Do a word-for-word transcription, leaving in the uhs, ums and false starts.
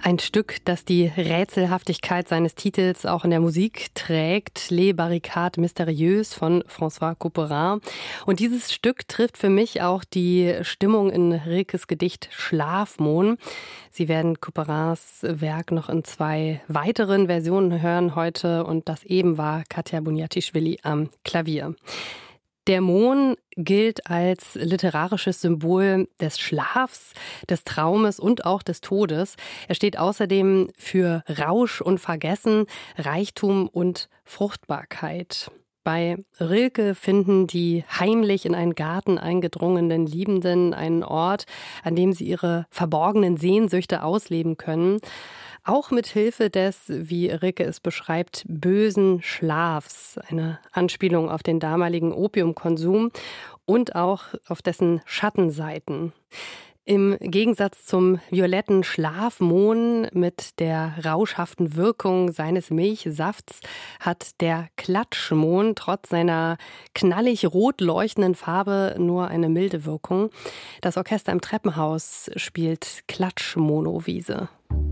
Ein Stück, das die Rätselhaftigkeit seines Titels auch in der Musik trägt, Les Barricades Mystérieuses von François Couperin. Und dieses Stück trifft für mich auch die Stimmung in Rilkes Gedicht Schlafmohn. Sie werden Couperins Werk noch in zwei weiteren Versionen hören heute und das eben war Katja Bunjatischvili am Klavier. Der Mohn gilt als literarisches Symbol des Schlafs, des Traumes und auch des Todes. Er steht außerdem für Rausch und Vergessen, Reichtum und Fruchtbarkeit. Bei Rilke finden die heimlich in einen Garten eingedrungenen Liebenden einen Ort, an dem sie ihre verborgenen Sehnsüchte ausleben können. Auch mit Hilfe des, wie Rilke es beschreibt, bösen Schlafs, eine Anspielung auf den damaligen Opiumkonsum und auch auf dessen Schattenseiten. Im Gegensatz zum violetten Schlafmohn mit der rauschhaften Wirkung seines Milchsafts hat der Klatschmohn trotz seiner knallig rot leuchtenden Farbe nur eine milde Wirkung. Das Orchester im Treppenhaus spielt Klatschmonowiese.